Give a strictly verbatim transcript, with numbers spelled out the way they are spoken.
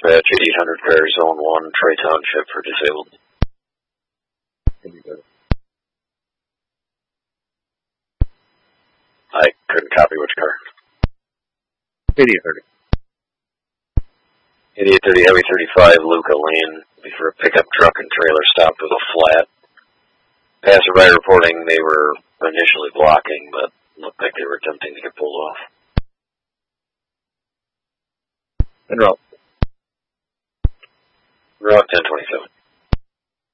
dispatch, eighty-eight hundred car, zone one, Troy Township for disabled. I couldn't copy which car. eighty-eight thirty. eighty-eight thirty Heavy thirty-five, Luca Lane, before a pickup truck and trailer stopped with a flat. Passerby reporting they were initially blocking, but looked like they were attempting to get pulled off. En route. Route ten twenty-seven.